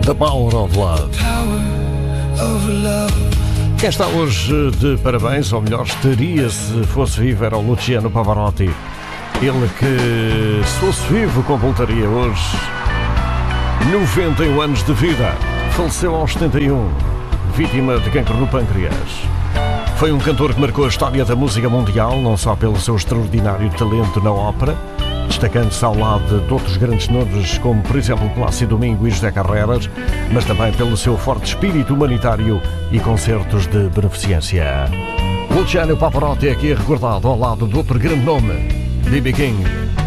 The Power of Love. Quem está hoje de parabéns, ou melhor, estaria se fosse vivo, era o Luciano Pavarotti. Ele que, se fosse vivo, completaria hoje 91 anos de vida. Faleceu aos 71, vítima de cancro no pâncreas. Foi um cantor que marcou a história da música mundial, não só pelo seu extraordinário talento na ópera, destacando-se ao lado de outros grandes nomes, como por exemplo Plácido Domingo e José Carreras, mas também pelo seu forte espírito humanitário e concertos de beneficência. Luciano Pavarotti é aqui recordado ao lado de outro grande nome, B.B. King.